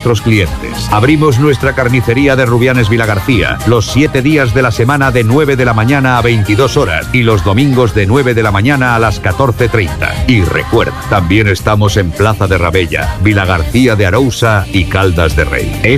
nuestros clientes. Abrimos nuestra carnicería de Rubianes Vilagarcía los 7 días de la semana de 9 de la mañana a 22 horas y los domingos de 9 de la mañana a las 14:30. Y recuerda, también estamos en Plaza de Rabella, Vilagarcía de Arousa y Caldas de Rei.